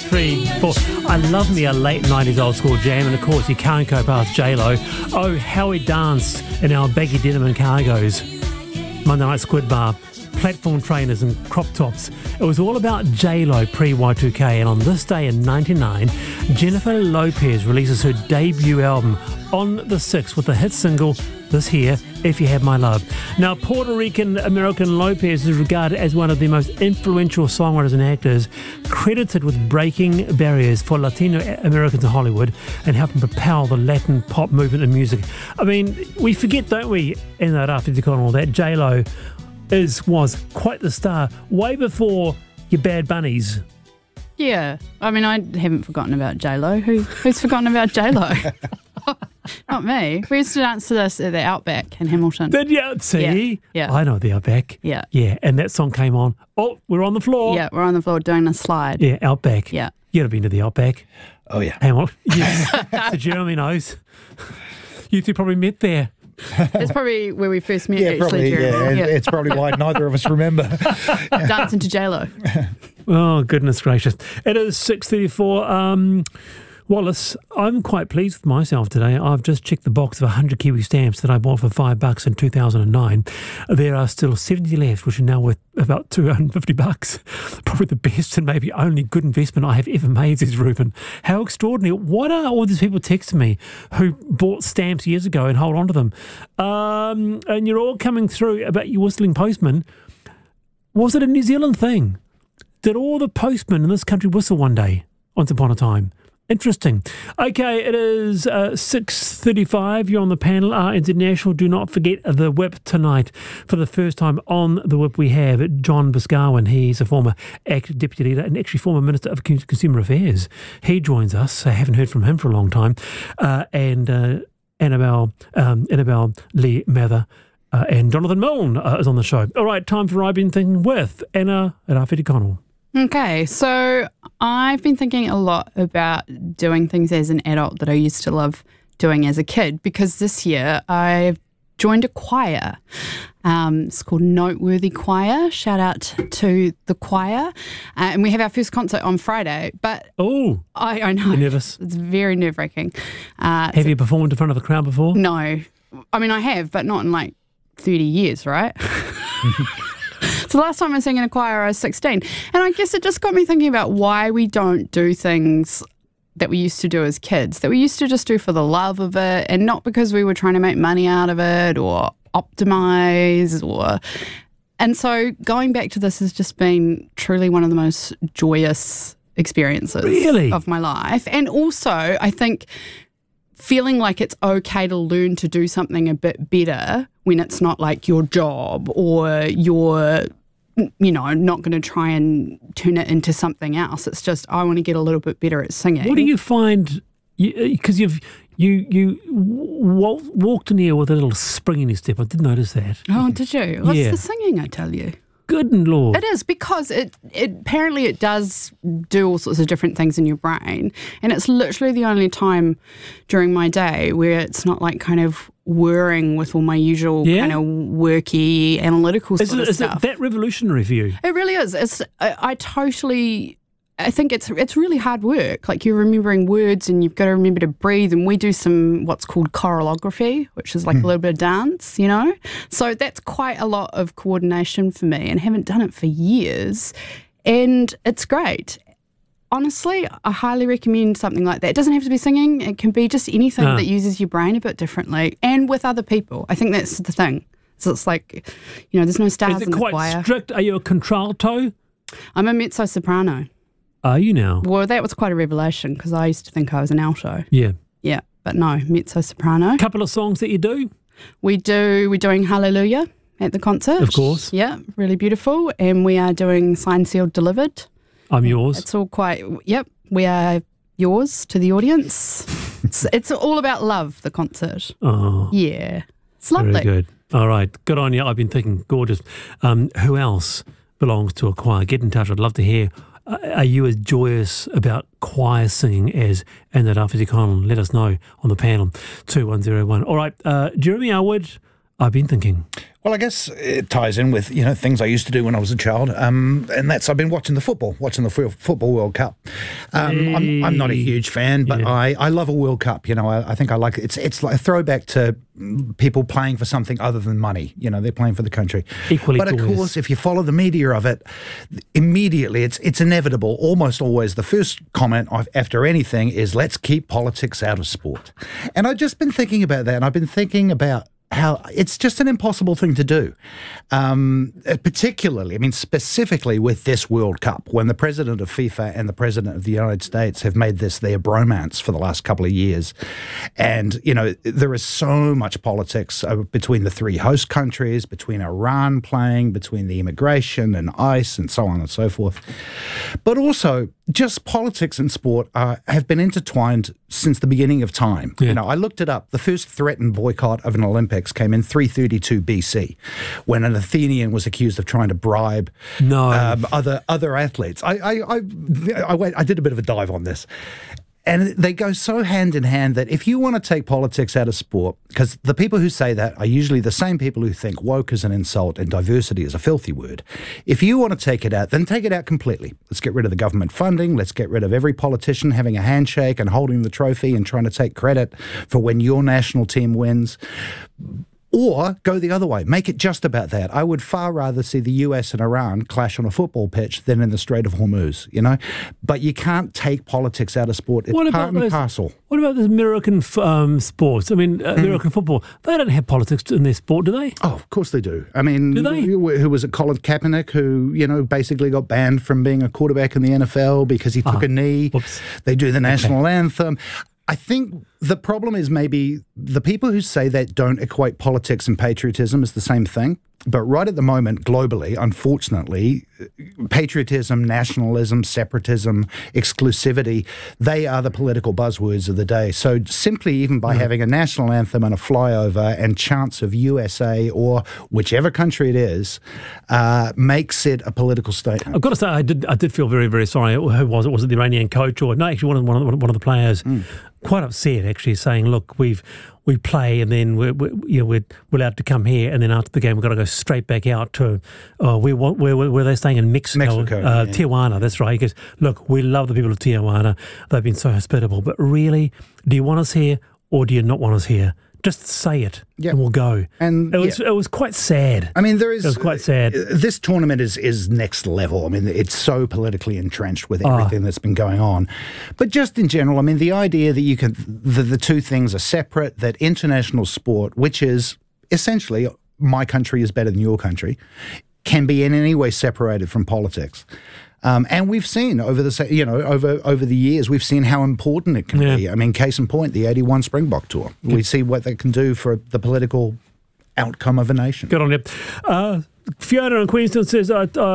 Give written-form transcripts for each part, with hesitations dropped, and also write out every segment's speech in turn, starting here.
3, 4. I love me a late 90s old school jam, and of course you can't go past J-Lo. Oh, how we danced in our baggy denim and cargos. Monday Night Squid Bar, platform trainers and crop tops. It was all about J-Lo pre-Y2K, and on this day in 99, Jennifer Lopez releases her debut album on the 6th with the hit single This Here, If You Have My Love. Now, Puerto Rican-American Lopez is regarded as one of the most influential songwriters and actors, credited with breaking barriers for Latino Americans in Hollywood and helping propel the Latin pop movement in music. I mean, we forget, don't we, in that after the all that, J-Lo was quite the star way before your Bad Bunnies. Yeah, I mean, I haven't forgotten about J-Lo. Who's forgotten about J-Lo? Not me. We used to dance to this at the Outback in Hamilton. Did you? See? Yeah. I know the Outback. Yeah. Yeah, and that song came on. Oh, we're on the floor. Yeah, we're on the floor doing a slide. Yeah, Outback. Yeah. You'd have been to the Outback. Oh, yeah. Hamilton. Yes. So Jeremy knows. You two probably met there. That's probably where we first met, actually, probably, Jeremy. yeah. It's probably why neither of us remember. Dancing to J-Lo. Oh, goodness gracious. It is 6:34. Wallace, I'm quite pleased with myself today. I've just checked the box of 100 Kiwi stamps that I bought for $5 in 2009. There are still 70 left, which are now worth about $250. Probably the best and maybe only good investment I have ever made, says Ruben. How extraordinary. What are all these people texting me who bought stamps years ago and hold on to them? And you're all coming through about your whistling postman. Was it a New Zealand thing? Did all the postmen in this country whistle one day, once upon a time? Interesting. Okay, it is 6:35. You're on the panel. International. Do not forget the whip tonight. For the first time on the whip, we have John Boscawen. He's a former active deputy leader and actually former Minister of Consumer Affairs. He joins us. I haven't heard from him for a long time. And Annabelle Lee Mather and Jonathan Milne is on the show. All right, time for I've Been Thinking with Anna at Awhiti Connell. Okay, so I've been thinking a lot about doing things as an adult that I used to love doing as a kid, because this year I've joined a choir. It's called Noteworthy Choir. Shout out to the choir. And we have our first concert on Friday. But I know. You're nervous? It's very nerve-wracking. Have you performed in front of a crowd before? No. I mean, I have, but not in like 30 years, right? So the last time I sang in a choir, I was 16. And I guess it just got me thinking about why we don't do things that we used to do as kids, that we used to just do for the love of it, and not because we were trying to make money out of it or optimize or... And so going back to this has just been truly one of the most joyous experiences of my life. And also, I think feeling like it's okay to learn to do something a bit better when it's not like your job or you're, not going to try and turn it into something else. It's just, I want to get a little bit better at singing. What do you find, because you walked in here with a little spring in your step. I did notice that. Oh, did you? Well, it's the singing, I tell you. Good Lord. It is, because it apparently it does do all sorts of different things in your brain, and it's literally the only time during my day where it's not like kind of whirring with all my usual kind of worky analytical sort of stuff. Is it that revolutionary for you? It really is. I think it's really hard work. Like, you're remembering words and you've got to remember to breathe, and we do some what's called choreography, which is like a little bit of dance, So that's quite a lot of coordination for me, and haven't done it for years, and it's great. Honestly, I highly recommend something like that. It doesn't have to be singing. It can be just anything that uses your brain a bit differently and with other people. I think that's the thing. So it's like, there's no stars in the choir. Is it quite strict? Are you a contralto? I'm a mezzo-soprano. Are you now? Well, that was quite a revelation, because I used to think I was an alto. Yeah. Yeah, but no, mezzo-soprano. Couple of songs that you do? We're doing Hallelujah at the concert. Of course. Yeah, really beautiful. And we are doing Signed, Sealed, Delivered. I'm yours. It's all we are yours to the audience. It's all about love, the concert. Oh. Yeah. It's lovely. Very good. All right. Good on you. I've been thinking, gorgeous. Who else belongs to a choir? Get in touch. I'd love to hear. Are you as joyous about choir singing as Anna at Awhiti Connell? Let us know on the panel, 2101. All right. Jeremy Elwood, I've been thinking. Well, I guess it ties in with, things I used to do when I was a child, and that's I've been watching the Football World Cup. I'm not a huge fan, but I love a World Cup. I think I like it. It's like a throwback to people playing for something other than money. They're playing for the country. Equally but of course, if you follow the media of it, immediately it's inevitable. Almost always the first comment after anything is, let's keep politics out of sport. And I've just been thinking about that, and I've been thinking about how it's just an impossible thing to do, particularly, specifically with this World Cup, when the president of FIFA and the president of the United States have made this their bromance for the last couple of years. And, there is so much politics between the three host countries, between Iran playing, between the immigration and ICE and so on and so forth. But also, just politics and sport have been intertwined since the beginning of time. Yeah. I looked it up. The first threatened boycott of an Olympics came in 332 BC, when an Athenian was accused of trying to bribe other athletes. I did a bit of a dive on this. And they go so hand in hand that if you want to take politics out of sport, because the people who say that are usually the same people who think woke is an insult and diversity is a filthy word. If you want to take it out, then take it out completely. Let's get rid of the government funding. Let's get rid of every politician having a handshake and holding the trophy and trying to take credit for when your national team wins. Or go the other way. Make it just about that. I would far rather see the US and Iran clash on a football pitch than in the Strait of Hormuz, But you can't take politics out of sport. It's part and parcel. What about the American sports? American football. They don't have politics in their sport, do they? Oh, of course they do. Do they? Who was it? Colin Kaepernick, who, basically got banned from being a quarterback in the NFL because he took a knee. Whoops. They do the national anthem. I think the problem is maybe the people who say that don't equate politics and patriotism as the same thing. But right at the moment, globally, unfortunately, patriotism, nationalism, separatism, exclusivity, they are the political buzzwords of the day. So simply even by having a national anthem and a flyover and chants of USA or whichever country it is, makes it a political statement. I've got to say, I did feel very, very sorry. Who was it? Was it the Iranian coach or no? Actually, one of the players. Quite upset, actually, saying, "Look, we play, and then we're allowed to come here, and then after the game, we've got to go straight back out to where were they staying in Mexico? Tijuana, that's right." He goes, "Look, we love the people of Tijuana; they've been so hospitable, but really, do you want us here, or do you not want us here? Just say it, and we'll go." And it was quite sad. It was quite sad. This tournament is next level. It's so politically entrenched with everything that's been going on. But just in general, the idea that you can the two things are separate, that international sport, which is essentially my country is better than your country, can be in any way separated from politics. And we've seen over the years, we've seen how important it can be. Case in point, the 81 Springbok Tour. We see what they can do for the political outcome of a nation. Good on you. Fiona in Queenston says,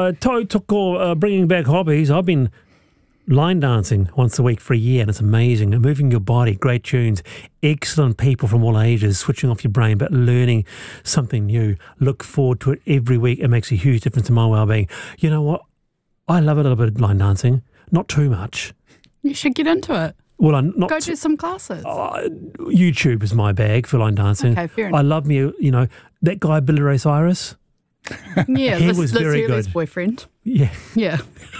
bringing back hobbies. I've been line dancing once a week for a year, and it's amazing. Moving your body, great tunes, excellent people from all ages, switching off your brain, but learning something new. Look forward to it every week. It makes a huge difference in my well-being. You know what? I love a little bit of line dancing, not too much. You should get into it. Well, I'm not. Go do some classes. YouTube is my bag for line dancing. Okay, fair enough. I love me, that guy Billy Ray Cyrus. Yeah, he was very good. Boyfriend. Yeah. Yeah.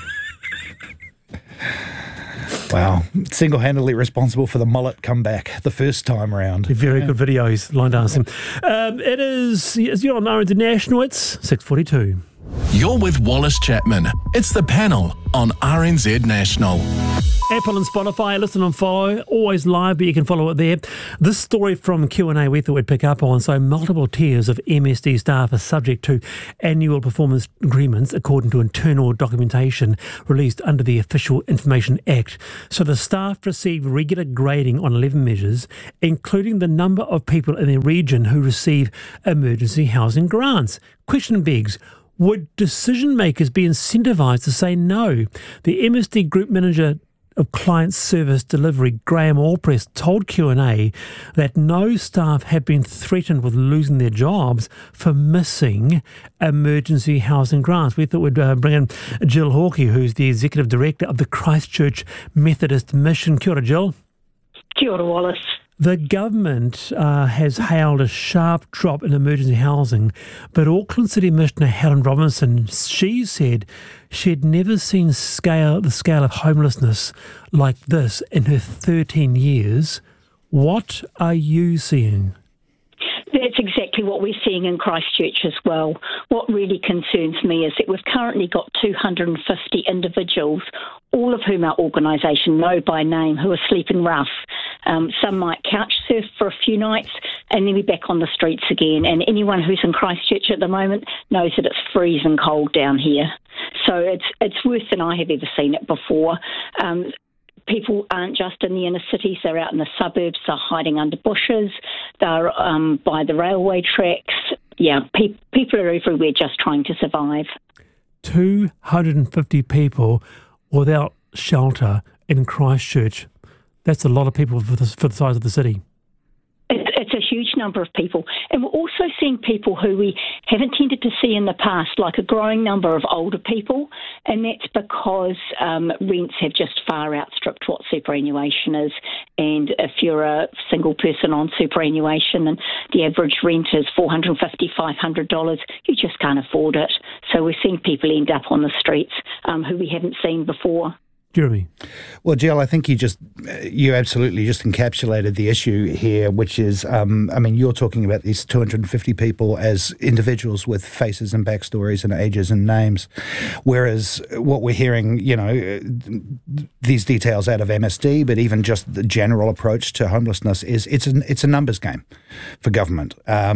Wow. Single-handedly responsible for the mullet comeback the first time around. Very good videos, line dancing. You're on RNZ National, it's 6:42. You're with Wallace Chapman. It's The Panel on RNZ National. Apple and Spotify, listen and follow, always live, but you can follow it there. This story from Q&A we thought we'd pick up on. So multiple tiers of MSD staff are subject to annual performance agreements according to internal documentation released under the Official Information Act. So the staff receive regular grading on 11 measures, including the number of people in their region who receive emergency housing grants. Question begs, would decision makers be incentivised to say no? The MSD Group Manager of Client Service Delivery, Graham Allpress, told Q&A that no staff have been threatened with losing their jobs for missing emergency housing grants. We thought we'd bring in Jill Hawkey, who's the Executive Director of the Christchurch Methodist Mission. Kia ora, Jill. Kia ora, Wallace. The government has hailed a sharp drop in emergency housing, but Auckland City Commissioner Helen Robinson, she said she'd never seen the scale of homelessness like this in her 13 years. What are you seeing? That's exactly what we're seeing in Christchurch as well. What really concerns me is that we've currently got 250 individuals, all of whom our organisation know by name, who are sleeping rough. Some might couch surf for a few nights and then be back on the streets again. And anyone who's in Christchurch at the moment knows that it's freezing cold down here. So it's worse than I have ever seen it before. People aren't just in the inner cities, they're out in the suburbs, they're hiding under bushes, they're by the railway tracks. Yeah, people are everywhere just trying to survive. 250 people without shelter in Christchurch. That's a lot of people for the size of the city. It's a huge number of people. And we're also seeing people who we haven't tended to see in the past, like a growing number of older people. And that's because rents have just far outstripped what superannuation is. And if you're a single person on superannuation and the average rent is $450, $500, you just can't afford it. So we're seeing people end up on the streets who we haven't seen before. Jeremy. Well, Jill, I think you absolutely just encapsulated the issue here, which is, you're talking about these 250 people as individuals with faces and backstories and ages and names, whereas what we're hearing, these details out of MSD, but even just the general approach to homelessness is it's a numbers game for government.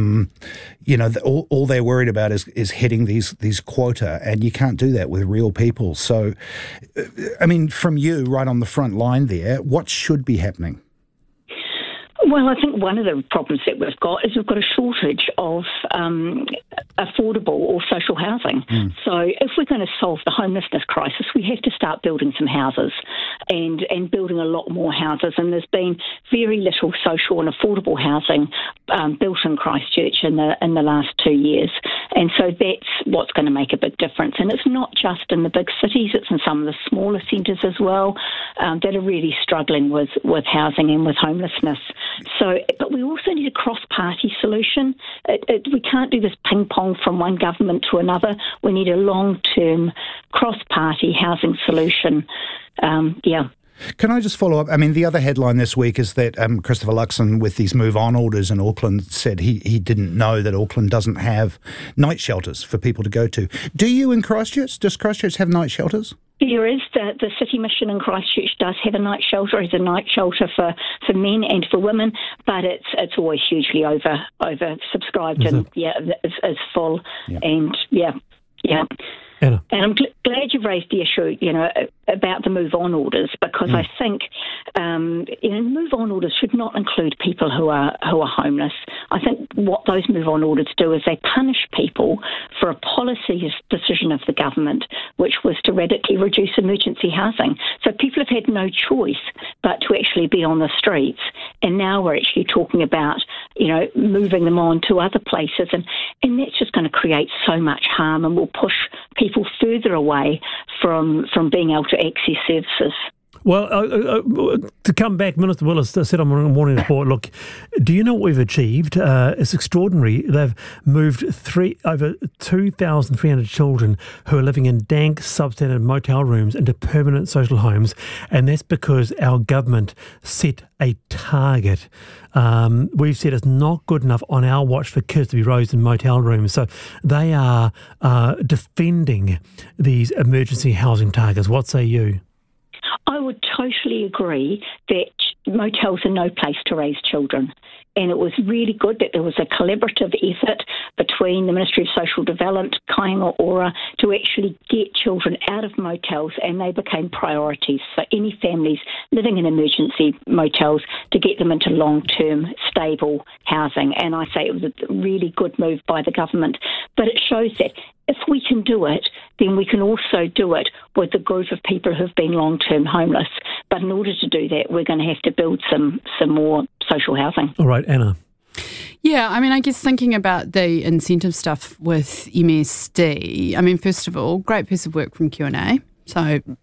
All they're worried about is hitting these quota, and you can't do that with real people. So, from you, right on the front line there, what should be happening? Well, I think one of the problems that we've got is we've got a shortage of affordable or social housing. So if we're going to solve the homelessness crisis, we have to start building some houses and building a lot more houses. And there's been very little social and affordable housing built in Christchurch in the last 2 years. And so that's what's going to make a big difference. And it's not just in the big cities, it's in some of the smaller centres as well that are really struggling with housing and with homelessness. So, but we also need a cross-party solution. We can't do this ping-pong from one government to another. We need a long-term cross-party housing solution. Can I just follow up? The other headline this week is that Christopher Luxon, with these move-on orders in Auckland, said he didn't know that Auckland doesn't have night shelters for people to go to. Do you in Christchurch? Does Christchurch have night shelters? There is. The City Mission in Christchurch does have a night shelter. It's a night shelter for men and for women, but it's always hugely oversubscribed and it's full. Yeah. And Anna. And I'm glad you've raised the issue, about the move-on orders, because I think, move-on orders should not include people who are homeless. I think what those move-on orders do is they punish people for a policy decision of the government, which was to radically reduce emergency housing. So people have had no choice but to actually be on the streets, and now we're actually talking about, moving them on to other places, and that's just going to create so much harm and will push people further away from being able to access services. Well, to come back, Minister Willis said on the morning report, look, do you know what we've achieved? It's extraordinary. They've moved over 2,300 children who are living in dank, substandard motel rooms into permanent social homes, and that's because our government set a target. We've said it's not good enough on our watch for kids to be raised in motel rooms. So they are defending these emergency housing targets. What say you? I would totally agree that motels are no place to raise children. And it was really good that there was a collaborative effort between the Ministry of Social Development, Kāinga Ora, to actually get children out of motels, and they became priorities for any families living in emergency motels to get them into long-term, stable housing. And I say it was a really good move by the government. But it shows that if we can do it, then we can also do it with a group of people who've been long-term homeless. But in order to do that, we're going to have to build some more social housing. All right, Anna. Yeah, I guess thinking about the incentive stuff with MSD, first of all, great piece of work from Q&A. So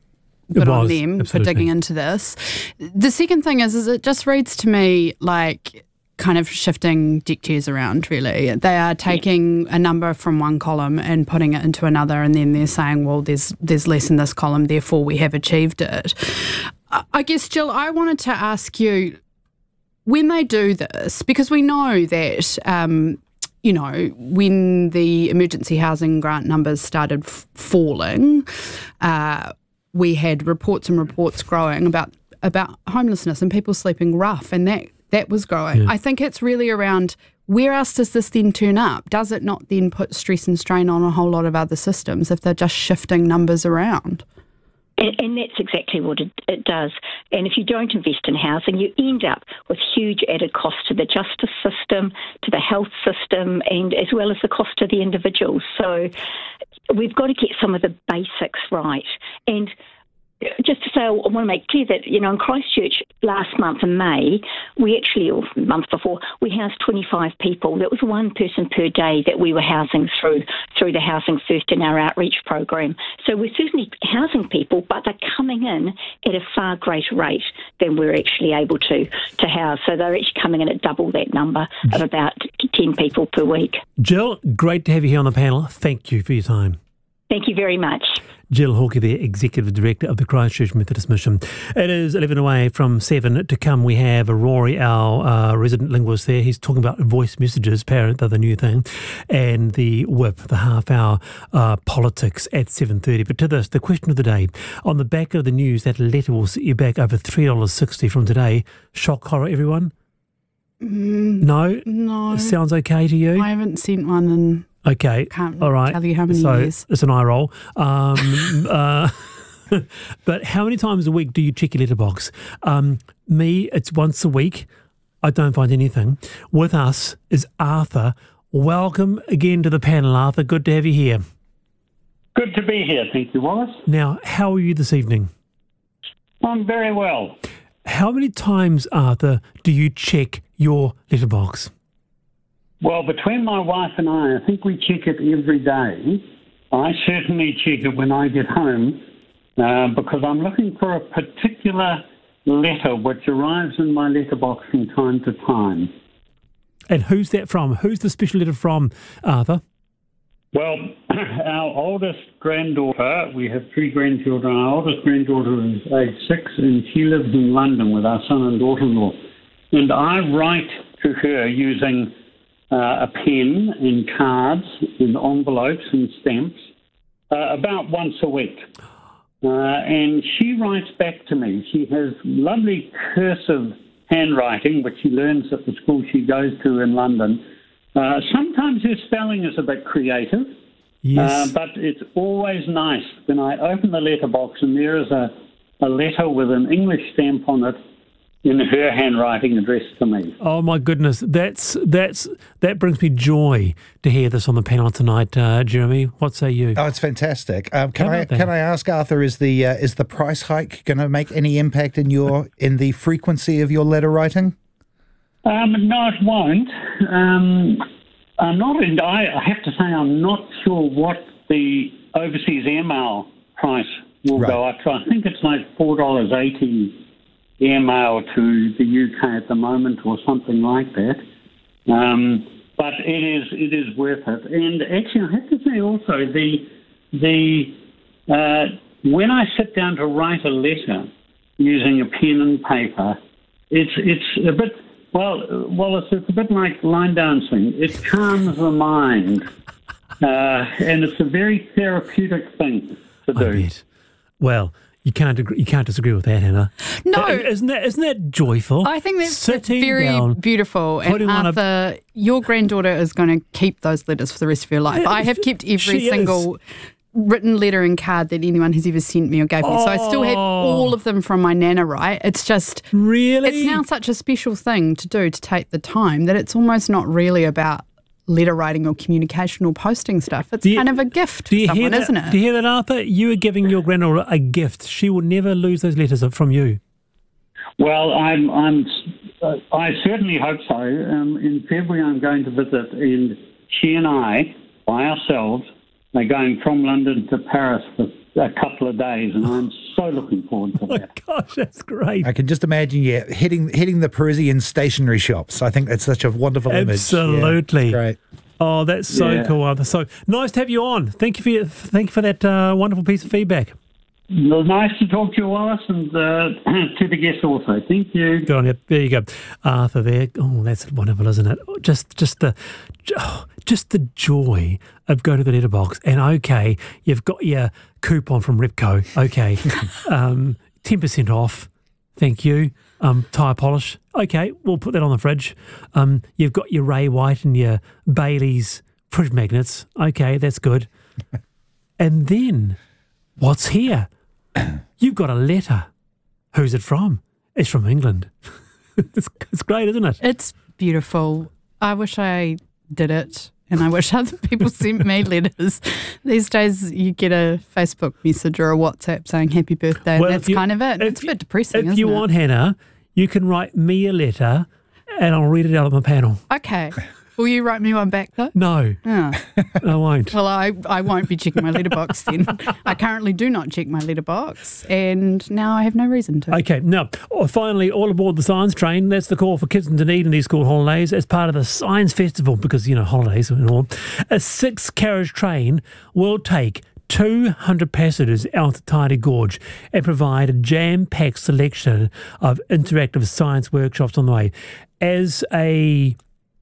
good on them for digging into this. The second thing is it just reads to me like kind of shifting deck chairs around, really. They are taking a number from one column and putting it into another, and then they're saying, well, there's less in this column, therefore we have achieved it. I guess, Jill, I wanted to ask you, when they do this, because we know that, when the emergency housing grant numbers started falling, we had reports and reports growing about homelessness and people sleeping rough, and that was growing. Yeah. I think it's really around, where else does this then turn up? Does it not then put stress and strain on a whole lot of other systems if they're just shifting numbers around? And that's exactly what it does. And if you don't invest in housing, you end up with huge added costs to the justice system, to the health system, and as well as the cost to the individuals. So we've got to get some of the basics right. And just to say, I want to make clear that, in Christchurch last month in May, or the month before, we housed 25 people. That was one person per day that we were housing through the Housing First in our outreach program. So we're certainly housing people, but they're coming in at a far greater rate than we're actually able to house. So they're actually coming in at double that number of about 10 people per week. Jill, great to have you here on the panel. Thank you for your time. Thank you very much. Jill Hawkey, the Executive Director of the Christchurch Methodist Mission. It is 11 away from 7 to come. We have Rory, our resident linguist there. He's talking about voice messages, apparently they're the new thing, and the whip, the half-hour politics at 7:30. But to this, the question of the day. On the back of the news, that letter will set you back over $3.60 from today. Shock horror, everyone? No? No. Sounds okay to you? I haven't sent one in... Okay, all right. Tell you how many years. It's an eye roll. But how many times a week do you check your letterbox? Me, it's once a week. I don't find anything. With us is Arthur. Welcome again to the panel, Arthur. Good to have you here. Good to be here. Thank you, Wallace. Now, how are you this evening? I'm very well. How many times, Arthur, do you check your letterbox? Well, between my wife and I think we check it every day. I certainly check it when I get home because I'm looking for a particular letter which arrives in my letterbox from time to time. And who's that from? Who's the special letter from, Arthur? Well, our oldest granddaughter, we have 3 grandchildren. Our oldest granddaughter is age 6 and she lives in London with our son and daughter-in-law. And I write to her using a pen and cards and envelopes and stamps about once a week. And she writes back to me. She has lovely cursive handwriting, which she learns at the school she goes to in London. Sometimes her spelling is a bit creative, yes. But it's always nice when I open the letterbox and there is a letter with an English stamp on it in her handwriting addressed to me. Oh my goodness, that brings me joy to hear this on the panel tonight, Jeremy. What say you? Oh, it's fantastic. Can I ask, Arthur, is the price hike going to make any impact in the frequency of your letter writing? No, it won't. I'm not. I have to say, I'm not sure what the overseas airmail price will go up to. I think it's like $4.80. Airmail to the UK at the moment or something like that. But it is worth it. And actually, I have to say also, when I sit down to write a letter using a pen and paper, it's a bit, it's a bit like line dancing. It calms the mind. And it's a very therapeutic thing to do. I bet. Well, you can't disagree with that, Hannah. No, isn't that joyful? I think that's very beautiful. And Arthur, your granddaughter is going to keep those letters for the rest of her life. I have kept every single written letter and card that anyone has ever sent me or gave me. So I still have all of them from my nana. Right? It's just it's now such a special thing to do, to take the time, that it's almost not really about letter writing or communication or posting stuff. It's kind of a gift to someone, isn't it? Do you hear that, Arthur? You are giving your granddaughter a gift. She will never lose those letters from you. Well, I certainly hope so. In February, I'm going to visit, and she and I, by ourselves, are going from London to Paris for a couple of days, and I'm so looking forward to that. Gosh, that's great. I can just imagine, hitting the Parisian stationery shops. I think that's such a wonderful image. Absolutely. Yeah, great. Oh, that's so cool. So nice to have you on. Thank you for that wonderful piece of feedback. Well, nice to talk to you, Wallace, and to the guests also. Thank you. Good on you. There you go, Arthur. There. Oh, that's wonderful, isn't it? Just the joy of going to the letterbox and okay, you've got your coupon from Repco. Okay, 10% off. Thank you. Tyre polish. Okay, we'll put that on the fridge. You've got your Ray White and your Bailey's fridge magnets. Okay, that's good. And then, what's here? You've got a letter. Who's it from? It's from England. It's great, isn't it? It's beautiful. I wish I did it, and I wish other people sent me letters. These days, you get a Facebook message or a WhatsApp saying happy birthday, and that's kind of it. It's a bit depressing, isn't it? If you want, Hannah, you can write me a letter, and I'll read it out on the panel. Okay. Will you write me one back, though? No. Oh. I won't. Well, I won't be checking my letterbox then. I currently do not check my letterbox, and now I have no reason to. Okay, now, finally, all aboard the science train. That's the call for kids in Dunedin these school holidays as part of the Science Festival, because, holidays and all. A 6-carriage train will take 200 passengers out to Tidy Gorge and provide a jam-packed selection of interactive science workshops on the way. As a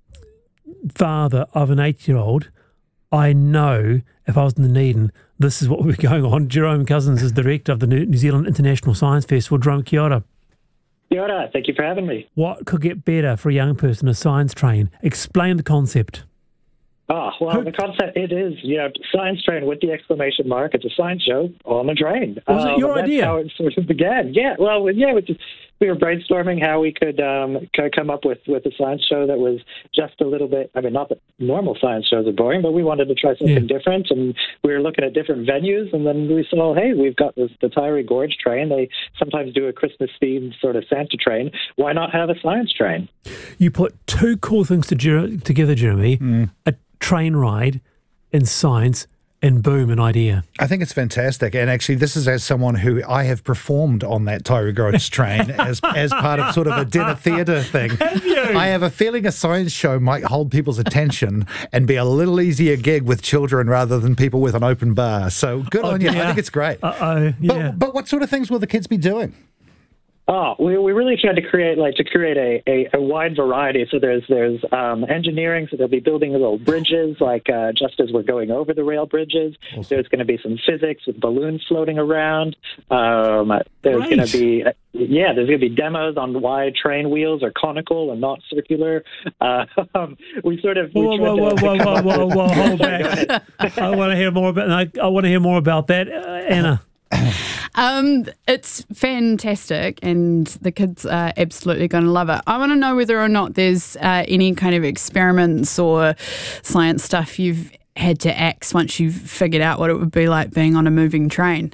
father of an 8-year-old, I know if I was in Dunedin, this is what would be going on. Jerome Cousins is director of the New Zealand International Science Festival. Jerome, kia ora. Kia ora. Thank you for having me. What could get better for a young person, a science train? Explain the concept. Well, the concept, it is, science train with the exclamation mark. It's a science show on a train. Was it your idea? That's how it sort of began. Yeah, well, we were brainstorming how we could come up with a science show that was just a little bit, not that normal science shows are boring, but we wanted to try something different, and we were looking at different venues, and then we saw, hey, we've got the Tyrie Gorge train. They sometimes do a Christmas-themed sort of Santa train. Why not have a science train? You put two cool things together, Jeremy, a train ride and science, and boom, an idea. I think it's fantastic. And actually, this is as someone who I have performed on that Tyrie Gorge train as part of sort of a dinner theatre thing. Have you? I have a feeling a science show might hold people's attention and be a little easier gig with children rather than people with an open bar. So good on you. I think it's great. But what sort of things will the kids be doing? We really tried to create a wide variety. So there's engineering, so they'll be building little bridges, just as we're going over the rail bridges. Awesome. There's going to be some physics with balloons floating around. There's going to be there's going to be demos on why train wheels are conical and not circular. We sort of whoa, hold back. I want to hear more about that, Anna. It's fantastic, and the kids are absolutely going to love it. I want to know whether or not there's any kind of experiments or science stuff you've had to axe once you've figured out what it would be like being on a moving train.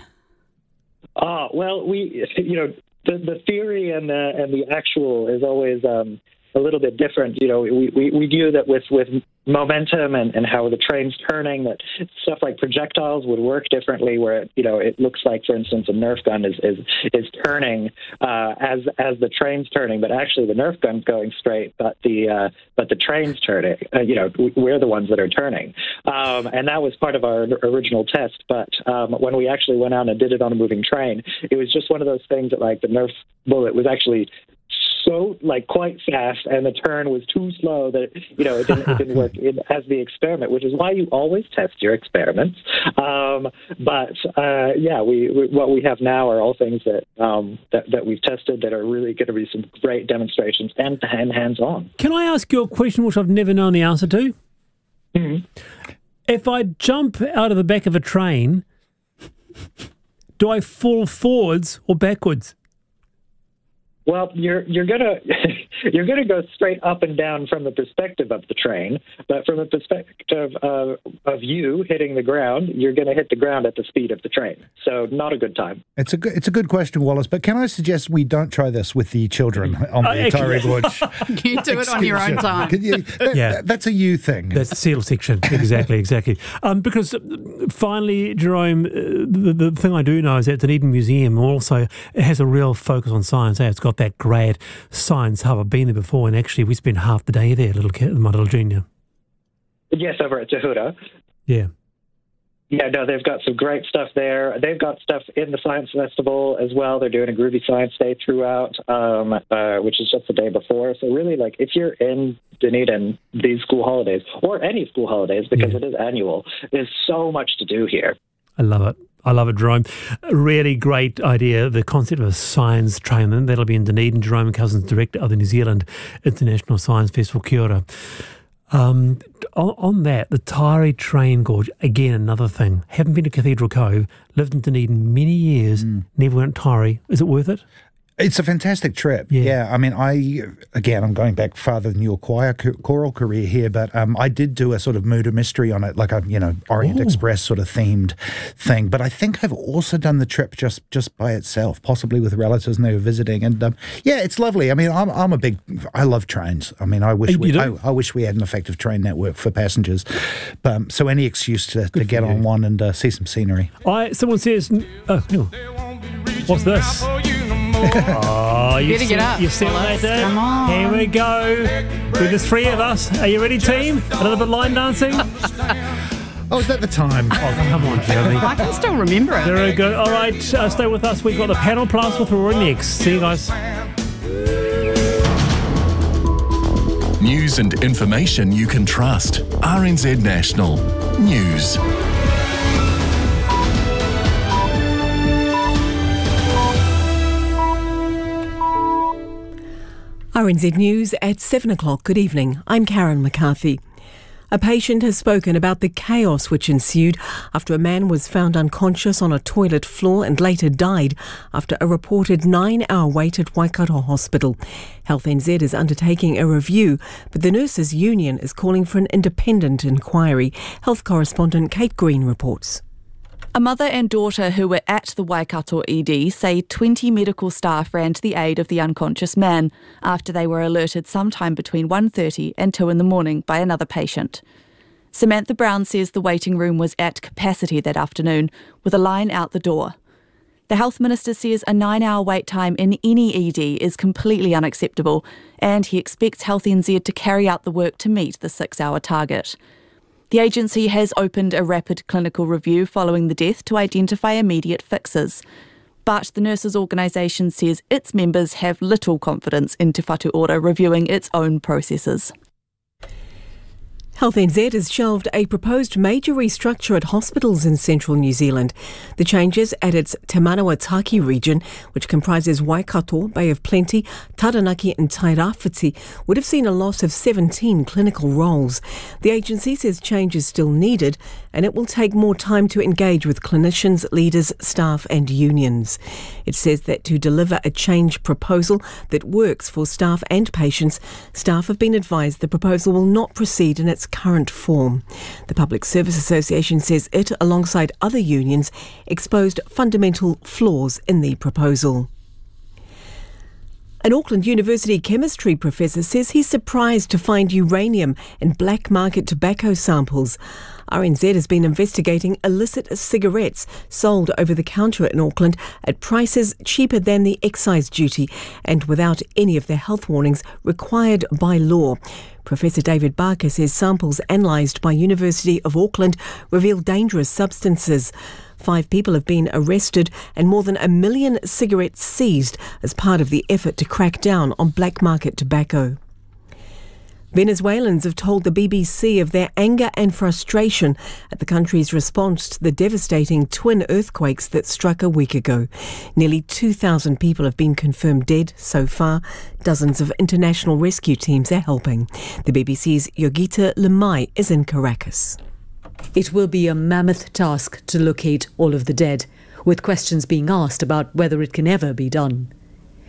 Well, the theory and the actual is always a little bit different. We view that with momentum and how the train's turning, that stuff like projectiles would work differently, where it looks like, for instance, a Nerf gun is turning as the train's turning, but actually the Nerf gun's going straight, but the train's turning. We're the ones that are turning, and that was part of our original test. But when we actually went out and did it on a moving train, it was just one of those things that the Nerf bullet was actually so quite fast, and the turn was too slow that it didn't work as the experiment, which is why you always test your experiments. What we have now are all things that we've tested that are really going to be some great demonstrations and hands-on. Can I ask you a question which I've never known the answer to? Mm-hmm. If I jump out of the back of a train, do I fall forwards or backwards? Well, you're gonna you're gonna go straight up and down from the perspective of the train, but from the perspective of you hitting the ground, you're gonna hit the ground at the speed of the train. So not a good time. It's a good question, Wallace. But can I suggest we don't try this with the children on the Tyree Gorge? You do it on your own time. That's a you thing. That's the seal section. Exactly. Because finally, Jerome, the thing I do know is that Dunedin Museum also has a real focus on science. It's got that grad science hub. I've been there before, and actually we spent half the day there, my little junior. Yes, over at Te Hura. Yeah. Yeah, no, they've got some great stuff there. They've got stuff in the Science Festival as well. They're doing a Groovy Science Day throughout, which is just the day before. So really, like, if you're in Dunedin these school holidays, or any school holidays, because it is annual, there's so much to do here. I love it, Jerome. A really great idea, the concept of a science train. That'll be in Dunedin. Jerome Cousins, director of the New Zealand International Science Festival. Kia ora. On that, the Tyree Train Gorge, again, another thing. Haven't been to Cathedral Cove, lived in Dunedin many years, never went to Tyree. Is it worth it? It's a fantastic trip. Yeah. I mean, I'm going back farther than your choral career here, but I did do a sort of murder mystery on it, like a, Orient Express sort of themed thing. But I think I've also done the trip just by itself, possibly with relatives and they were visiting. And it's lovely. I mean, I love trains. I mean, I wish we had an effective train network for passengers. So any excuse to get on one and see some scenery. Someone says, what's this? You better get up. You've seen that, Come on. Here we go. There's three of us. Are you ready, team? A little bit of line dancing? Oh, is that the time? Oh, come on, Jeremy. I can still remember it. Very good. All right, stay with us. We've got the Panel Plus with Rory next. See you guys. News and information you can trust. RNZ National News. RNZ News at 7 o'clock. Good evening. I'm Karen McCarthy. A patient has spoken about the chaos which ensued after a man was found unconscious on a toilet floor and later died after a reported 9-hour wait at Waikato Hospital. Health NZ is undertaking a review, but the Nurses Union is calling for an independent inquiry. Health correspondent Kate Green reports. A mother and daughter who were at the Waikato ED say 20 medical staff ran to the aid of the unconscious man after they were alerted sometime between 1:30 and 2 in the morning by another patient. Samantha Brown says the waiting room was at capacity that afternoon, with a line out the door. The Health Minister says a 9-hour wait time in any ED is completely unacceptable, and he expects Health NZ to carry out the work to meet the 6-hour target. The agency has opened a rapid clinical review following the death to identify immediate fixes. But the nurses' organisation says its members have little confidence in Te Whatu Ora reviewing its own processes. Health NZ has shelved a proposed major restructure at hospitals in central New Zealand. The changes at its Te Manawataki region, which comprises Waikato, Bay of Plenty, Taranaki and Tairāwhiti, would have seen a loss of 17 clinical roles. The agency says change is still needed and it will take more time to engage with clinicians, leaders, staff and unions. It says that to deliver a change proposal that works for staff and patients, staff have been advised the proposal will not proceed in its current form. The Public Service Association says it, alongside other unions, exposed fundamental flaws in the proposal. An Auckland University chemistry professor says he's surprised to find uranium in black market tobacco samples. RNZ has been investigating illicit cigarettes sold over the counter in Auckland at prices cheaper than the excise duty and without any of the health warnings required by law. Professor David Barker says samples analysed by University of Auckland reveal dangerous substances. 5 people have been arrested and more than 1 million cigarettes seized as part of the effort to crack down on black market tobacco. Venezuelans have told the BBC of their anger and frustration at the country's response to the devastating twin earthquakes that struck a week ago. Nearly 2,000 people have been confirmed dead so far. Dozens of international rescue teams are helping. The BBC's Yogita Lemai is in Caracas. It will be a mammoth task to locate all of the dead, with questions being asked about whether it can ever be done.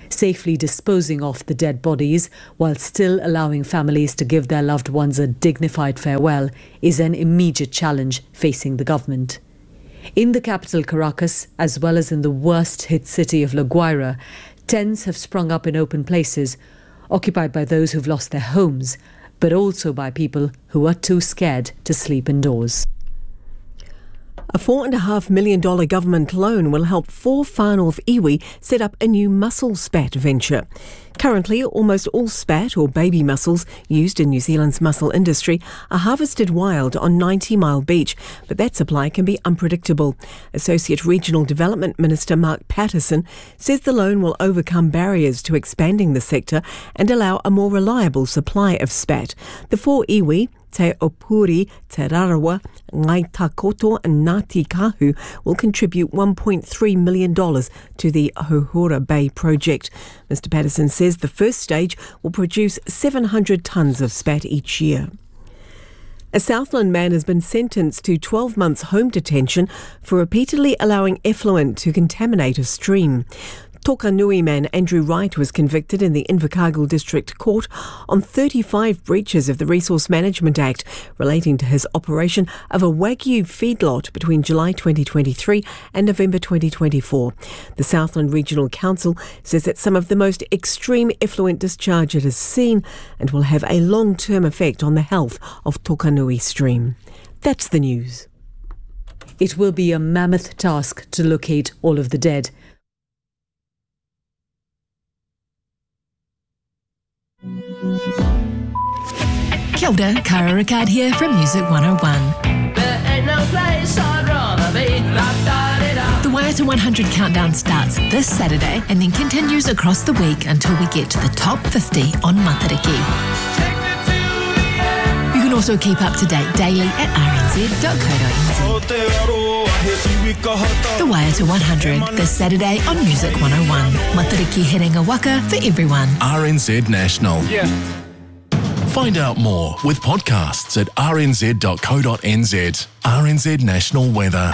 Safely disposing of the dead bodies while still allowing families to give their loved ones a dignified farewell is an immediate challenge facing the government. In the capital Caracas, as well as in the worst-hit city of La Guaira, tents have sprung up in open places, occupied by those who've lost their homes, but also by people who are too scared to sleep indoors. A $4.5 million government loan will help 4 Far North iwi set up a new mussel spat venture. Currently, almost all spat or baby mussels used in New Zealand's mussel industry are harvested wild on 90 Mile Beach, but that supply can be unpredictable. Associate Regional Development Minister Mark Patterson says the loan will overcome barriers to expanding the sector and allow a more reliable supply of spat. The 4 iwi, Te Opuri, Te Rarawa, Ngai Takoto and Ngāti Kahu will contribute $1.3 million to the Hohora Bay project. Mr Patterson says the first stage will produce 700 tonnes of spat each year. A Southland man has been sentenced to 12 months home detention for repeatedly allowing effluent to contaminate a stream. Tokanui man Andrew Wright was convicted in the Invercargill District Court on 35 breaches of the Resource Management Act relating to his operation of a Wagyu feedlot between July 2023 and November 2024. The Southland Regional Council says it's some of the most extreme effluent discharge it has seen and will have a long-term effect on the health of Tokanui stream. That's the news. It will be a mammoth task to locate all of the dead. Kia ora, Kara Ricard here from Music 101. The Waiata 100 countdown starts this Saturday and then continues across the week until we get to the top 50 on Matariki. You can also keep up to date daily at rnz.co.nz. The Waiata 100 this Saturday on Music 101. Matariki hitting a waka for everyone. RNZ National. Yeah. Find out more with podcasts at rnz.co.nz. RNZ National Weather.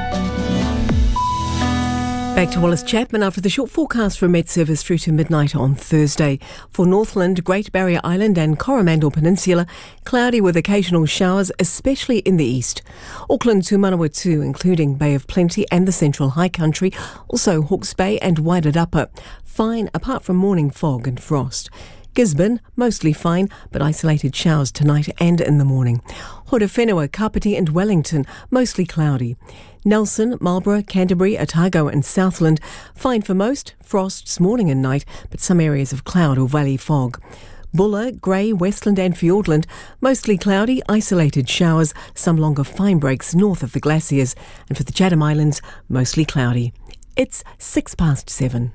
Back to Wallace Chapman after the short forecast for Met Service through to midnight on Thursday. For Northland, Great Barrier Island and Coromandel Peninsula, cloudy with occasional showers, especially in the east. Auckland to Manawatu, including Bay of Plenty and the Central High Country, also Hawke's Bay and Wairarapa. Fine apart from morning fog and frost. Gisborne, mostly fine, but isolated showers tonight and in the morning. Horowhenua, Kapiti and Wellington, mostly cloudy. Nelson, Marlborough, Canterbury, Otago and Southland, fine for most, frosts morning and night, but some areas of cloud or valley fog. Buller, Grey, Westland and Fiordland, mostly cloudy, isolated showers, some longer fine breaks north of the glaciers. And for the Chatham Islands, mostly cloudy. It's 7:06.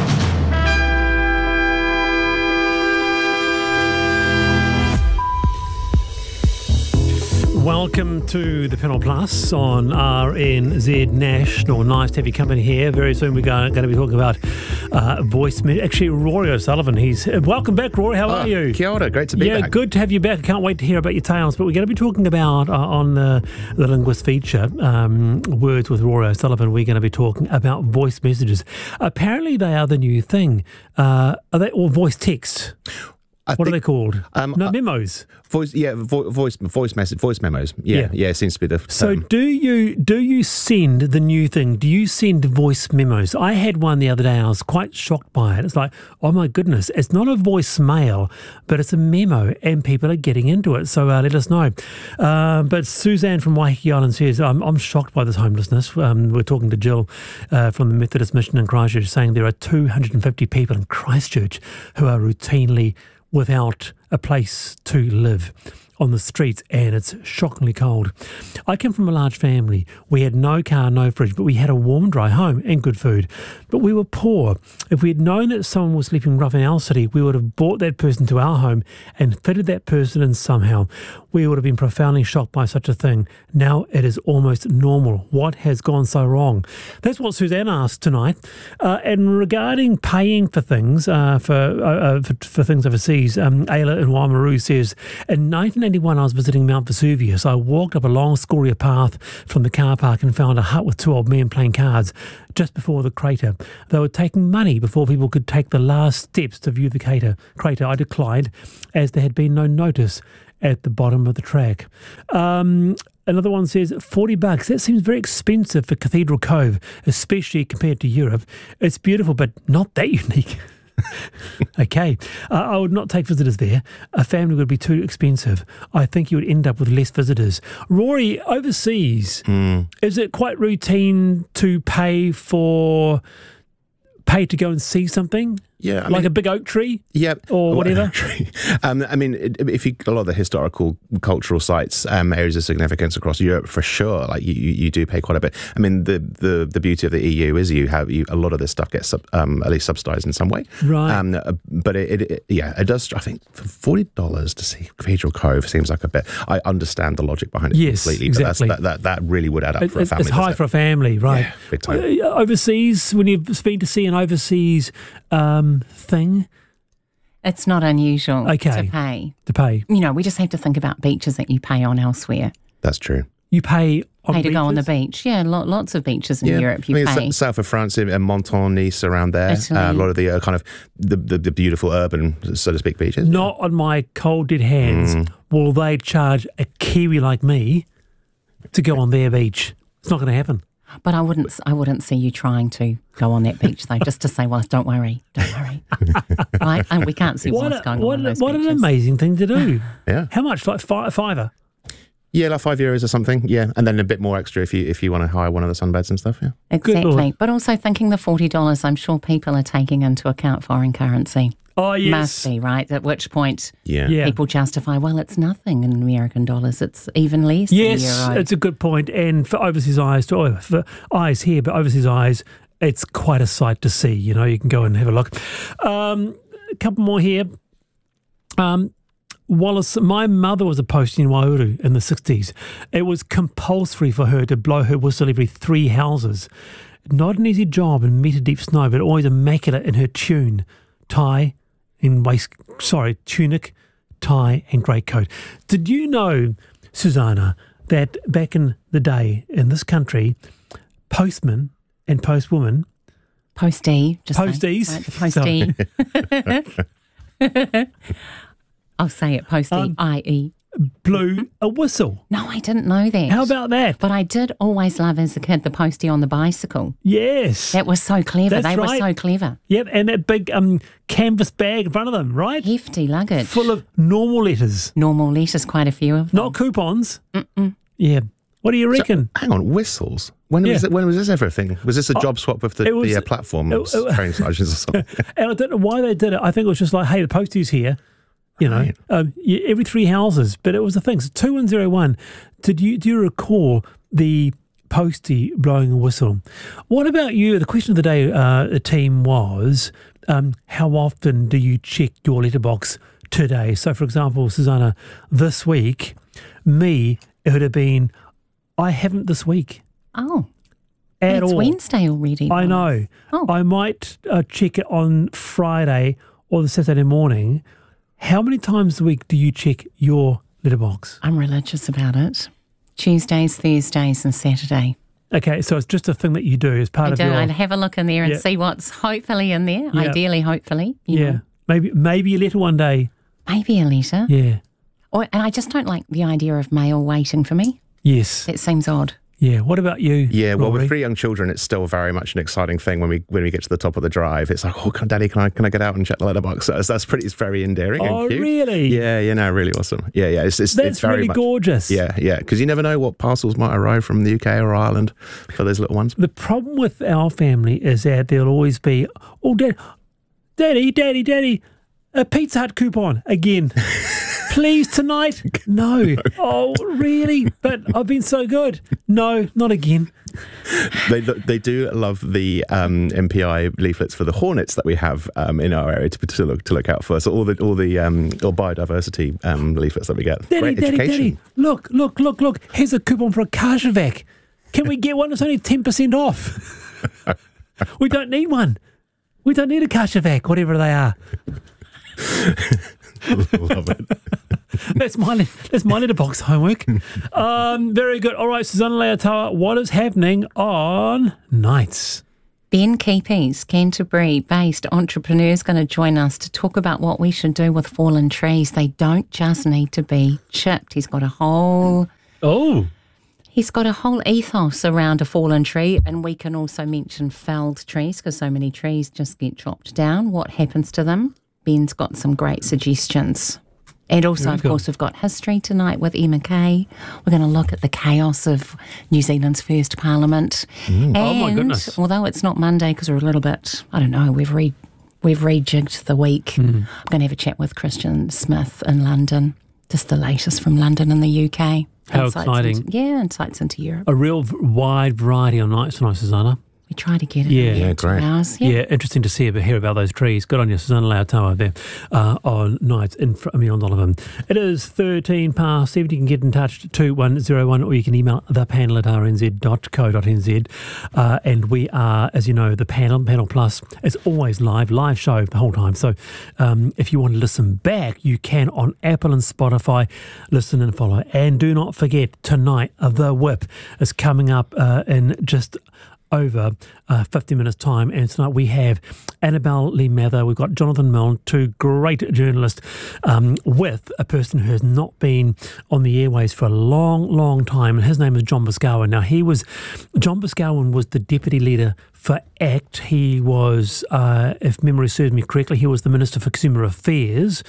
Welcome to the Panel Plus on RNZ National. Nice to have your company here. Very soon we're going to be talking about voice. Actually, Rory O'Sullivan. Welcome back, Rory. How are you? Kia ora. Great to be back. Yeah, good to have you back. I can't wait to hear about your tales. But we're going to be talking about on the Linguist feature, Words with Rory O'Sullivan. We're going to be talking about voice messages. Apparently, they are the new thing. Are they all voice text? What are they called? Memos. Voice memos. Yeah, seems to be the. So do you send the new thing? Do you send voice memos? I had one the other day and I was quite shocked by it. It's like, oh my goodness, it's not a voicemail, but it's a memo, and people are getting into it. So let us know. But Suzanne from Waiheke Island says, I'm shocked by this homelessness. We're talking to Jill from the Methodist Mission in Christchurch, saying there are 250 people in Christchurch who are routinely without a place to live on the streets, and it's shockingly cold. I came from a large family. We had no car, no fridge, but we had a warm, dry home and good food. But we were poor. If we had known that someone was sleeping rough in our city, we would have brought that person to our home and fitted that person in somehow. We would have been profoundly shocked by such a thing. Now it is almost normal. What has gone so wrong? That's what Suzanne asked tonight. And regarding paying for things, for things overseas, Ayla in Waimaru says, in 1989, 1991, I was visiting Mount Vesuvius. I walked up a long scoria path from the car park and found a hut with 2 old men playing cards just before the crater. They were taking money before people could take the last steps to view the crater. I declined, as there had been no notice at the bottom of the track. Another one says $40. That seems very expensive for Cathedral Cove, especially compared to Europe. It's beautiful, but not that unique. Okay. I would not take visitors there. A family would be too expensive. I think you would end up with less visitors. Rory, overseas, is it quite routine to pay to go and see something? Yeah, like a big oak tree? Yeah. Or whatever? I mean, if you, a lot of the historical, cultural sites, areas of significance across Europe, for sure, like you do pay quite a bit. I mean, the beauty of the EU is a lot of this stuff gets at least subsidised in some way. Right. But it does, I think, for $40 to see Cathedral Cove seems like a bit. I understand the logic behind it completely, exactly. But that really would add up for a family. It's high for a family, right? Yeah, big time. Overseas, when you've been to see an overseas thing? It's not unusual to pay. You know, we just have to think about beaches that you pay on elsewhere. That's true. You pay on to go on the beach. Yeah, lots of beaches in Europe you pay. South of France, in Menton, Nice, around there. A lot of the kind of the beautiful urban, so to speak, beaches. Not on my cold dead hands will they charge a Kiwi like me to go on their beach. It's not going to happen. But I wouldn't see you trying to go on that beach though, just to say, well, don't worry, right? And we can't see what's going on those What beaches. an amazing thing to do! Yeah. How much? Like $5? Yeah, like €5 or something. Yeah, and then a bit more extra if you want to hire one of the sunbeds and stuff. Yeah. Exactly. But also thinking the $40, I'm sure people are taking into account foreign currency. Oh, yes. Must be, right? At which point Yeah. people justify, well, it's nothing in American dollars. It's even less Yes, in euro. it's a good point. And for overseas eyes, for eyes here, but overseas eyes, it's quite a sight to see. You know, you can go and have a look. A couple more here. Wallace, my mother was a postie in Waihuru in the 60s. It was compulsory for her to blow her whistle every 3 houses. Not an easy job in metre-deep snow, but always immaculate in her tunic, tie, and greatcoat. Did you know, Susanna, that back in the day in this country, postmen and postwomen... Posties. Posties. I'll say it, postie, i.e. blew a whistle. No, I didn't know that. How about that? But I did always love as a kid the postie on the bicycle. Yes. That was so clever. That's they right. were so clever. Yep, and that big canvas bag in front of them, right? Hefty luggage. Full of normal letters. Normal letters, quite a few of them. Not coupons. Yeah. What do you reckon? So, hang on, whistles? When was this ever a thing? Was this a job swap with the platform train sergeants or something? And I don't know why they did it. I think it was just like, hey, the postie's here. You know, every 3 houses. But it was a thing. So 2101, do you recall the postie blowing a whistle? What about you? The question of the day, the team was, how often do you check your letterbox today? So, for example, Susanna, this week, it would have been, I haven't this week. Oh. At it's all. Wednesday already. I know. Oh. I might check it on Friday or the Saturday morning. How many times a week do you check your letterbox? I'm religious about it. Tuesdays, Thursdays and Saturday. Okay, so it's just a thing that you do as part of your... I'd have a look in there and see what's hopefully in there. Yeah. Ideally, hopefully. You know. Maybe a letter one day. Maybe a letter. Yeah. And I just don't like the idea of mail waiting for me. Yes. That seems odd. Yeah. What about you? Yeah. Well, Rory? with 3 young children, it's still very much an exciting thing when we get to the top of the drive. It's like, Daddy, can I get out and check the letterbox? So it's very endearing. Oh, and cute. really? Yeah. Really awesome. Yeah. It's That's very really much, gorgeous. Yeah. Because you never know what parcels might arrive from the UK or Ireland for those little ones. The problem with our family is that there'll always be, Daddy, a Pizza Hut coupon again. Please tonight? No. Oh, really? But I've been so good. No, not again. They do love the MPI leaflets for the hornets that we have in our area to look out for. So all the biodiversity leaflets that we get. Great education. Daddy, look. Here's a coupon for a Kashavak. Can we get one that's only 10% off? We don't need one. We don't need a Kashavak, whatever they are. Love it. That's my letterbox homework. Very good. All right, Susanna Leotawa, what is happening on Nights? Ben Keepy's Canterbury-based entrepreneur is going to join us to talk about what we should do with fallen trees. They don't just need to be chipped. He's got a whole ethos around a fallen tree, and we can also mention felled trees because so many trees just get chopped down. What happens to them? Ben's got some great suggestions. And also, of course, we've got history tonight with Emma Kay. We're going to look at the chaos of New Zealand's first parliament. And oh, my goodness. Although it's not Monday because we're a little bit, I don't know, we've rejigged the week. I'm going to have a chat with Christian Smith in London. Just the latest from London and the UK. How exciting. Insights into Europe. A real wide variety on Nights tonight, Susanna. We try to get it. Yeah, great. Hours. Yeah, interesting to hear about those trees. Good on you, Susanna Leotawa there on Nights on Donovan. It is 13 past 7. You can get in touch 2101 or you can email thepanel at rnz.co.nz. And we are, as you know, the Panel Plus is always live show the whole time. So if you want to listen back, you can on Apple and Spotify. Listen and follow. And do not forget, tonight, The Whip is coming up in just over 50 minutes time, and tonight we have Annabelle Lee Mather, we've got Jonathan Milne, two great journalists, with a person who has not been on the airways for a long time, and his name is John Boscawen. Now John Boscawen was the deputy leader for ACT. He was, if memory serves me correctly, he was the Minister for Consumer Affairs.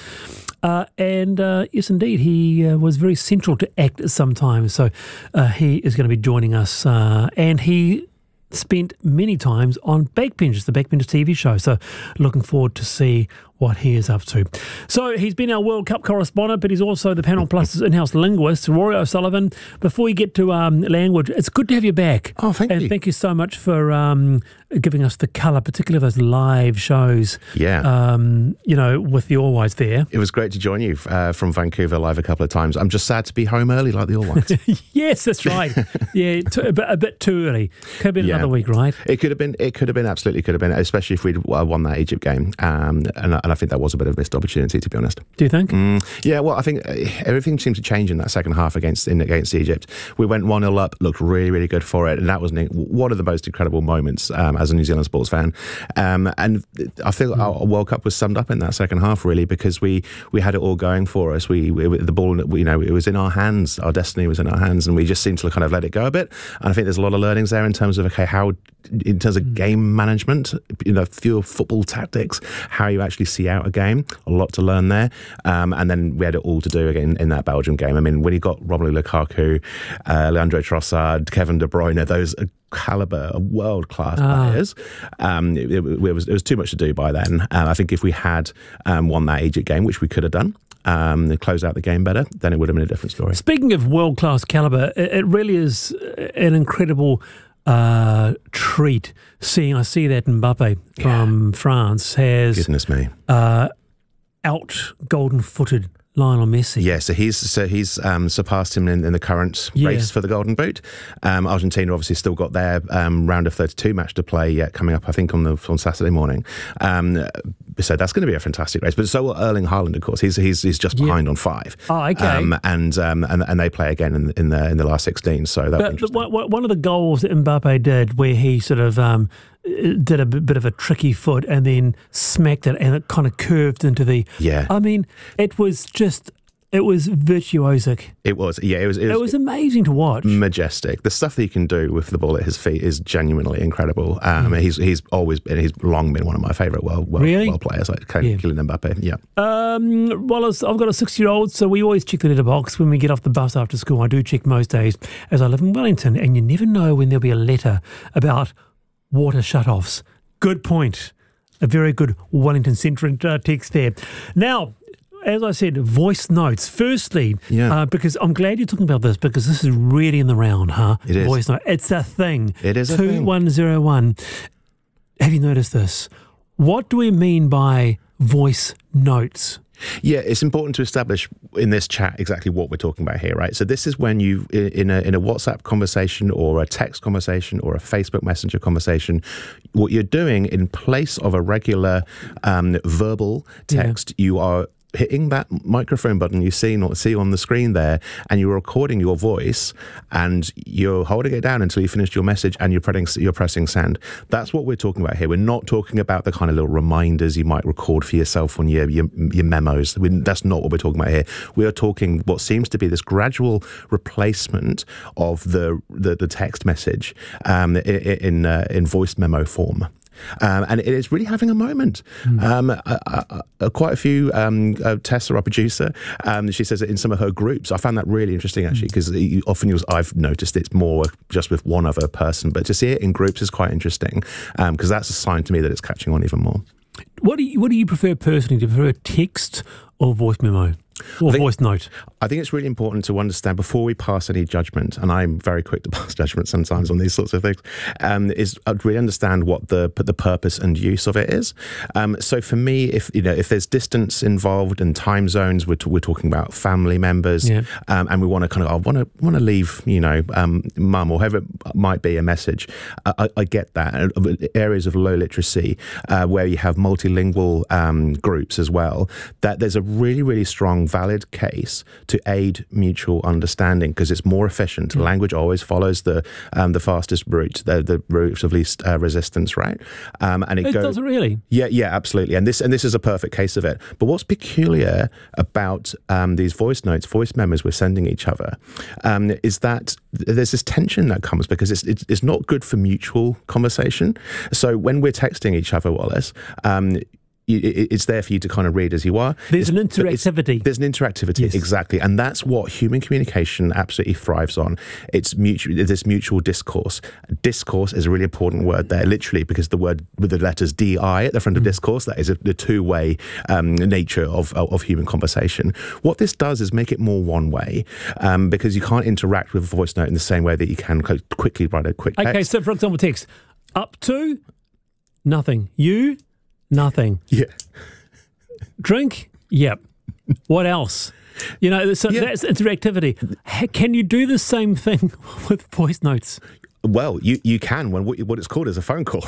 And yes, indeed, he was very central to ACT sometimes. So he is going to be joining us, and he spent many times on Backbenchers, the Backbenchers TV show. So looking forward to see what he is up to. So he's been our World Cup correspondent, but he's also the Panel Plus's in-house linguist, Rory O'Sullivan. Before we get to language, it's good to have you back. Oh, thank you. And thank you so much for giving us the colour, particularly those live shows. Yeah. With the All Whites there. It was great to join you from Vancouver live a couple of times. I'm just sad to be home early like the All Whites. Yes, that's right. Yeah, a bit too early. Could have been another week, right? It could have been, absolutely could have been, especially if we'd won that Egypt game. And I think that was a bit of a missed opportunity, to be honest. Do you think? Yeah, well, I think everything seemed to change in that second half against Egypt. We went 1-0 up, looked really, really good for it, and that was one of the most incredible moments as a New Zealand sports fan. And I feel our World Cup was summed up in that second half, really, because we had it all going for us. The ball, it was in our hands. Our destiny was in our hands, and we just seemed to kind of let it go a bit. And I think there's a lot of learnings there in terms of in terms of game management, fewer football tactics, how you actually see out a game. A lot to learn there. And then we had it all to do again in that Belgium game. I mean, when you got Romelu Lukaku, Leandro Trossard, Kevin De Bruyne, those caliber of world-class players, it was too much to do by then. I think if we had won that Egypt game, which we could have done, close out the game better, then it would have been a different story. Speaking of world-class caliber, it really is an incredible treat seeing. I see that Mbappe from France has goodness me out golden-footed Lionel Messi. Yeah, so he's surpassed him in the current race for the Golden Boot. Argentina obviously still got their round of 32 match to play coming up, I think, on Saturday morning. So that's going to be a fantastic race. But so will Erling Haaland, of course. He's just behind on 5. Oh, okay. And they play again in the last 16. So that'll be interesting. One of the goals that Mbappe did, where he sort of did a bit of a tricky foot and then smacked it, and it kind of curved into the. Yeah. I mean, it was virtuosic. It was, yeah. It was amazing to watch. Majestic. The stuff that he can do with the ball at his feet is genuinely incredible. He's long been one of my favourite world players, like Kylian Mbappe. Yeah. Well, I've got a 6-year-old, so we always check the letterbox when we get off the bus after school. I do check most days, as I live in Wellington, and you never know when there'll be a letter about water shutoffs. Good point. A very good Wellington-centric text there. Now, as I said, voice notes. Firstly, because I'm glad you're talking about this, because this is really in the round, huh? It is. Voice note. It's a thing. It is a thing. 2101. Have you noticed this? What do we mean by voice notes? Yeah, it's important to establish in this chat exactly what we're talking about here, right? So this is when you, in a WhatsApp conversation or a text conversation or a Facebook Messenger conversation, what you're doing in place of a regular verbal text, you are hitting that microphone button you see on the screen there, and you're recording your voice, and you're holding it down until you finished your message, and you're pressing send. That's what we're talking about here. We're not talking about the kind of little reminders you might record for yourself on your memos. That's not what we're talking about here. We are talking what seems to be this gradual replacement of the text message in voice memo form. And it is really having a moment. Quite a few, Tessa, our producer, she says it in some of her groups. I found that really interesting, actually, because often I've noticed it's more just with one other person, but to see it in groups is quite interesting, because that's a sign to me that it's catching on even more. What do you prefer personally? Do you prefer text or voice memo? Or voice note? I think it's really important to understand before we pass any judgment, and I'm very quick to pass judgment sometimes on these sorts of things, is really understand what the purpose and use of it is. So for me, if there's distance involved and time zones, we're talking about family members, and we want to I want to leave mum or whoever it might be a message. I get that. Areas of low literacy where you have multilingual groups as well, that there's a really, really strong valid case to aid mutual understanding, because it's more efficient. Language always follows the fastest route, the route of least resistance, right? And it does it really? Yeah, absolutely. And this is a perfect case of it. But what's peculiar about these voice notes, voice memos we're sending each other, is that there's this tension that comes because it's not good for mutual conversation. So when we're texting each other, Wallace, it's there for you to kind of read as you are. There's an interactivity. There's an interactivity, yes. Exactly. And that's what human communication absolutely thrives on. It's this mutual discourse. Discourse is a really important word there, literally, because the word with the letters DI at the front of discourse, that is the two-way nature of human conversation. What this does is make it more one-way, because you can't interact with a voice note in the same way that you can quickly write a quick text. Okay, so for example, text, up to, nothing. You... nothing. Yeah. Drink? Yep. What else? So that's interactivity. Can you do the same thing with voice notes? Well, you can when what it's called is a phone call.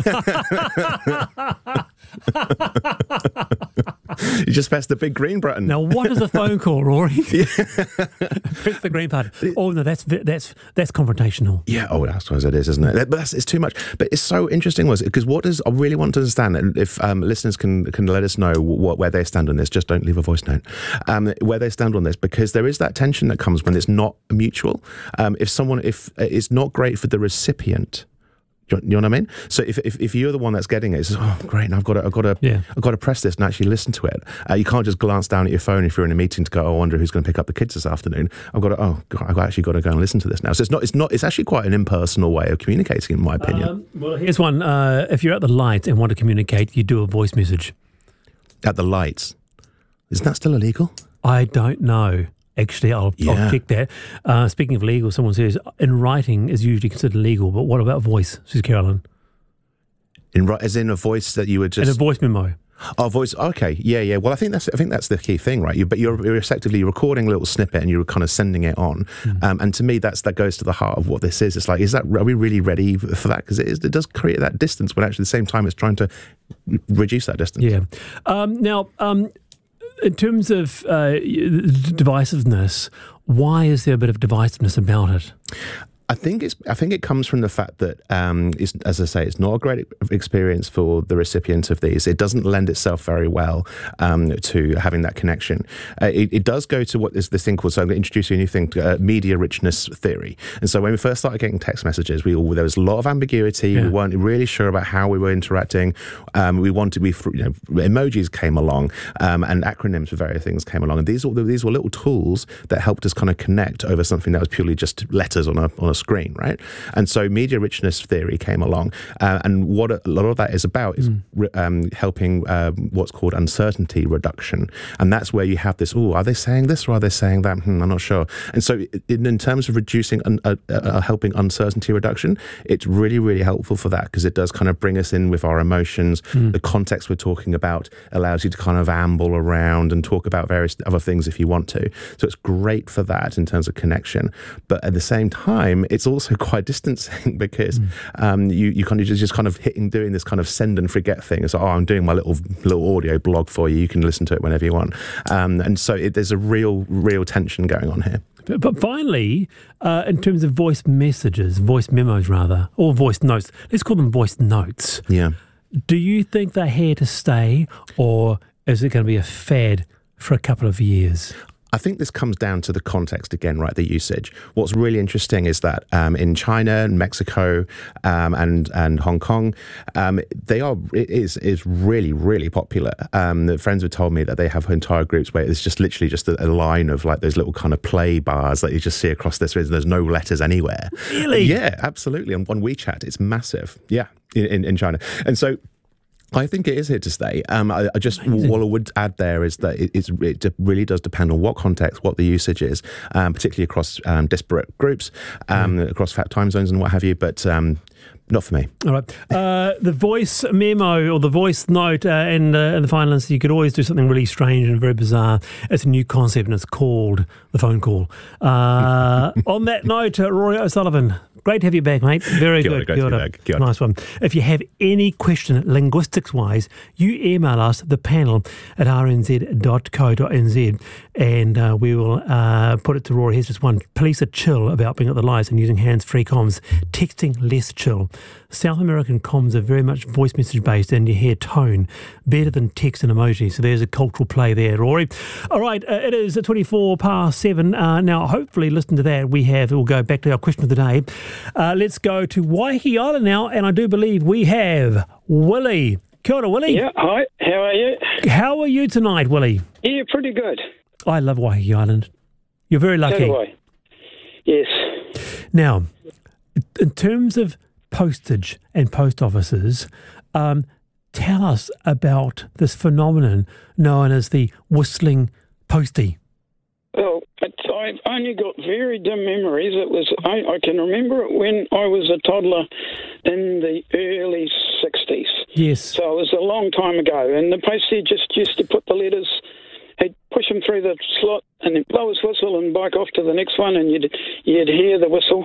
You just press the big green button. Now, what is a phone call, Rory? Press the green button. Oh no, that's confrontational. Yeah. Oh, I suppose it is, isn't it? But it's too much. But it's so interesting, because I really want to understand, and if listeners can let us know where they stand on this. Just don't leave a voice note. Where they stand on this, because there is that tension that comes when it's not mutual. If it's not great for the recipient. You know what I mean? So if you're the one that's getting it, it's oh great, I've got to press this and actually listen to it. You can't just glance down at your phone if you're in a meeting to go, I wonder who's going to pick up the kids this afternoon. I've actually got to go and listen to this now. So it's actually quite an impersonal way of communicating, in my opinion. Well, here's one. If you're at the light and want to communicate, you do a voice message. At the lights, isn't that still illegal? I don't know. Actually, I'll check that. Speaking of legal, someone says in writing is usually considered legal, but what about voice, says Carolyn? As in a voice that you would just... In a voice memo. Oh, voice. Okay, yeah. Well, I think that's the key thing, right? You're effectively recording a little snippet and you're kind of sending it on. And to me, that goes to the heart of what this is. It's like, are we really ready for that? Because it does create that distance, but actually at the same time, it's trying to reduce that distance. Yeah. In terms of divisiveness, why is there a bit of divisiveness about it? I think it comes from the fact that, as I say, it's not a great experience for the recipient of these. It doesn't lend itself very well to having that connection. It does go to what is this thing called, so I'm going to introduce you a new thing, media richness theory. And so when we first started getting text messages, there was a lot of ambiguity. Yeah. We weren't really sure about how we were interacting. Emojis came along, and acronyms for various things came along. And these were little tools that helped us kind of connect over something that was purely just letters on a screen, right? And so media richness theory came along, and what a lot of that is about is helping what's called uncertainty reduction. And that's where you have this, are they saying this or are they saying that? I'm not sure. And so in terms of reducing helping uncertainty reduction, it's really, really helpful for that, because it does kind of bring us in with our emotions. The context we're talking about allows you to kind of amble around and talk about various other things if you want to. So it's great for that in terms of connection. But at the same time, it's also quite distancing because you kind of just kind of doing this kind of send and forget thing. It's like, I'm doing my little audio blog for you. You can listen to it whenever you want. And so there's a real tension going on here. But finally, in terms of voice memos rather, or voice notes, let's call them voice notes. Yeah. Do you think they're here to stay, or is it going to be a fad for a couple of years? I think this comes down to the context again, right? The usage. What's really interesting is that in China and Mexico and Hong Kong, it is really, really popular. The friends have told me that they have entire groups where it's just literally just a line of like those little kind of play bars that you just see across this. There's no letters anywhere. Really? Yeah, absolutely. On WeChat, it's massive. Yeah, in China, and so. I think it is here to stay. What I would add there is that it really does depend on what context, what the usage is, particularly across disparate groups, across time zones and what have you. But not for me. All right. The voice memo or the voice note in the final instance, you could always do something really strange and very bizarre. It's a new concept and it's called the phone call. On that note, Rory O'Sullivan, great to have you back, mate. Very good. Great to be back. Kia ora. Nice one. If you have any question linguistics-wise, you email us, the panel at rnz.co.nz, and we will put it to Rory. Here's just one. Police are chill about being at the lights and using hands-free comms. Texting less chill. South American comms are very much voice message based, and you hear tone better than text and emoji. So there's a cultural play there, Rory. All right, it is 7:24. Now, hopefully, listen to that. We'll go back to our question of the day. Let's go to Waiheke Island now, and I do believe we have Willie. Kia ora, Willie. Yeah, hi. How are you? How are you tonight, Willie? Yeah, pretty good. I love Waiheke Island. You're very lucky. So do I. Yes. Now, in terms of postage and post offices, tell us about this phenomenon known as the whistling postie. Well, I've only got very dim memories. I can remember it when I was a toddler in the early 60s. Yes. So it was a long time ago, and the postie just used to put the letters, he'd push them through the slot and then blow his whistle and bike off to the next one, and you'd hear the whistle.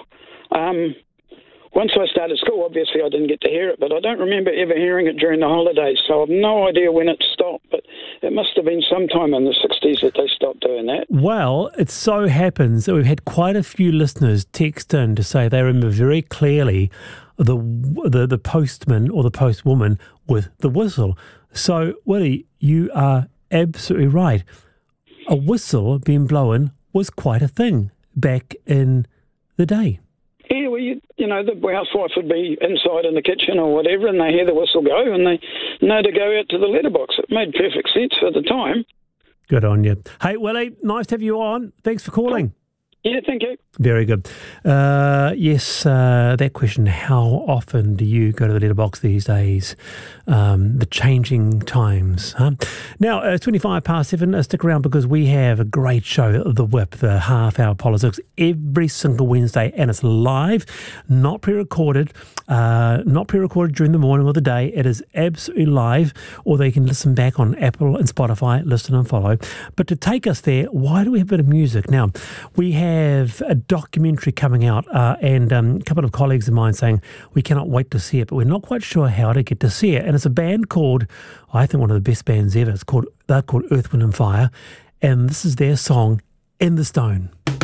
Once I started school, obviously I didn't get to hear it, but I don't remember ever hearing it during the holidays, so I've no idea when it stopped, but it must have been sometime in the 60s that they stopped doing that. Well, it so happens that we've had quite a few listeners text in to say they remember very clearly the postman or the postwoman with the whistle. So, Willie, you are absolutely right. A whistle being blown was quite a thing back in the day. Yeah, well, the housewife would be inside in the kitchen or whatever, and they hear the whistle go, and they know to go out to the letterbox. It made perfect sense at the time. Good on you. Hey, Willie, nice to have you on. Thanks for calling. Yeah, thank you. Very good. Yes, that question, how often do you go to the letterbox these days? The changing times. Huh? Now, it's 7:25. Stick around because we have a great show, The Whip, the half-hour politics, every single Wednesday, and it's live, not pre-recorded during the morning or the day. It is absolutely live, or they can listen back on Apple and Spotify, listen and follow. But to take us there, why do we have a bit of music? Now, we have a documentary coming out and a couple of colleagues of mine saying we cannot wait to see it, but we're not quite sure how to get to see it. And it's a band called, I think one of the best bands ever. They're called Earth, Wind and Fire, and this is their song, In the Stone.